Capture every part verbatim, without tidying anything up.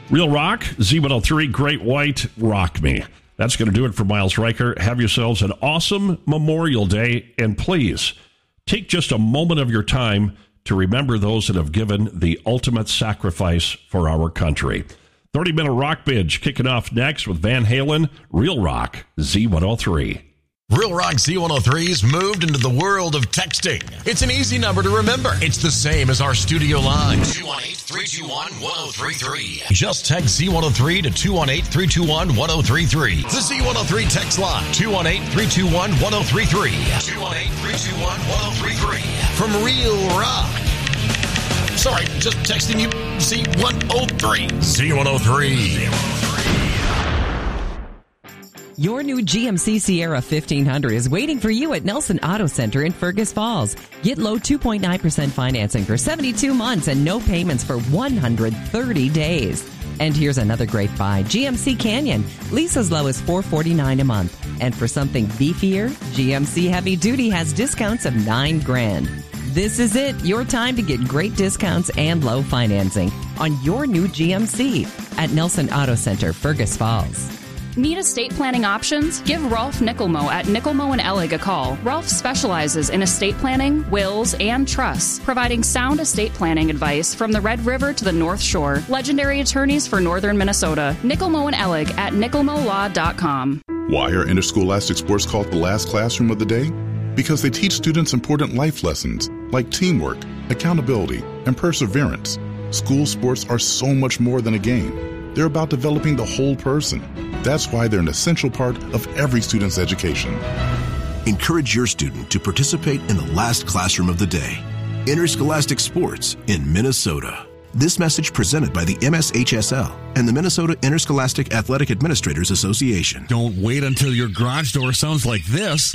Real Rock, Z one oh three, Great White, Rock Me. That's going to do it for Miles Riker. Have yourselves an awesome Memorial Day, and please take just a moment of your time to remember those that have given the ultimate sacrifice for our country. thirty-minute rock binge kicking off next with Van Halen, Real Rock, Z one oh three. Real Rock Z one oh three's moved into the world of texting. It's an easy number to remember. It's the same as our studio line. two one eight, three two one, one oh three three. Just text Z one oh three to two one eight, three two one, one oh three three. The Z one oh three text line. two one eight, three two one, one oh three three. two one eight, three two one, one oh three three. From Real Rock. Sorry, just texting you Z one oh three. Z one oh three. Your new G M C Sierra fifteen hundred is waiting for you at Nelson Auto Center in Fergus Falls. Get low two point nine percent financing for seventy-two months and no payments for one hundred thirty days. And here's another great buy. G M C Canyon. Lease as low as four hundred forty-nine dollars a month. And for something beefier, G M C Heavy Duty has discounts of nine grand. This is it. Your time to get great discounts and low financing on your new G M C at Nelson Auto Center, Fergus Falls. Need estate planning options? Give Rolf Nickelmo at Nickelmo and Ellig a call. Rolf specializes in estate planning, wills, and trusts, providing sound estate planning advice from the Red River to the North Shore. Legendary attorneys for northern Minnesota. Nickelmo and Ellig at nickelmo law dot com. Why are interscholastic sports called the last classroom of the day? Because they teach students important life lessons like teamwork, accountability, and perseverance. School sports are so much more than a game. They're about developing the whole person. That's why they're an essential part of every student's education. Encourage your student to participate in the last classroom of the day. Interscholastic Sports in Minnesota. This message presented by the M S H S L and the Minnesota Interscholastic Athletic Administrators Association. Don't wait until your garage door sounds like this.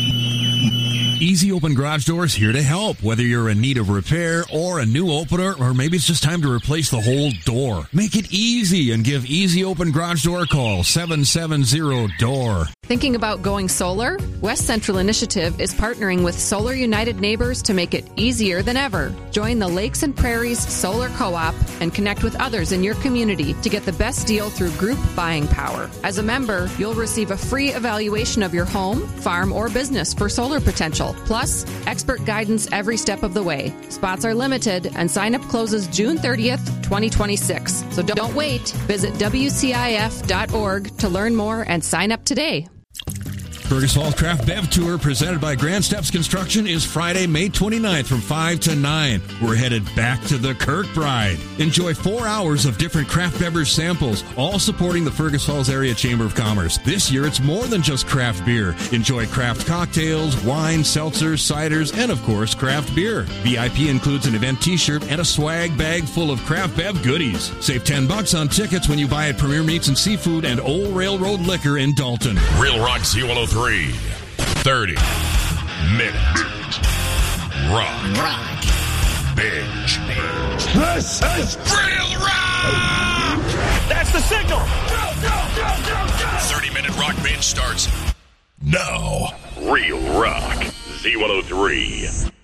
Easy Open Garage Doors here to help. Whether you're in need of repair or a new opener, or maybe it's just time to replace the whole door. Make it easy and give Easy Open Garage Door a call, seven seven zero D O O R. Thinking about going solar? West Central Initiative is partnering with Solar United Neighbors to make it easier than ever. Join the Lakes and Prairies Solar Co-op and connect with others in your community to get the best deal through group buying power. As a member, you'll receive a free evaluation of your home, farm, or business for solar potential. Plus, expert guidance every step of the way. Spots are limited and sign-up closes June thirtieth, twenty twenty-six. So don't wait. Visit W C I F dot org to learn more and sign up today. Fergus Falls Craft Bev Tour presented by Grand Steps Construction is Friday, May twenty-ninth from five to nine. We're headed back to the Kirkbride. Enjoy four hours of different craft beverage samples, all supporting the Fergus Falls Area Chamber of Commerce. This year, it's more than just craft beer. Enjoy craft cocktails, wine, seltzers, ciders, and of course, craft beer. V I P includes an event t-shirt and a swag bag full of craft bev goodies. Save ten bucks on tickets when you buy at Premier Meats and Seafood and Old Railroad Liquor in Dalton. Real Rock Z one oh three. thirty minute rock. Rock. Binge. This is Real Rock! That's the signal! Go, go, go, go, go! thirty minute rock binge starts now. Real Rock Z one oh three.